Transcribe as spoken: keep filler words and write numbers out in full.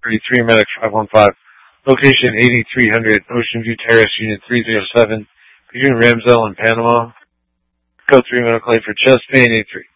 thirty-three, Medic five one five. Location eighty-three hundred Ocean View Terrace, Unit three oh seven, between Ramsell and Panama. Code three medical aid for chest pain, eight three.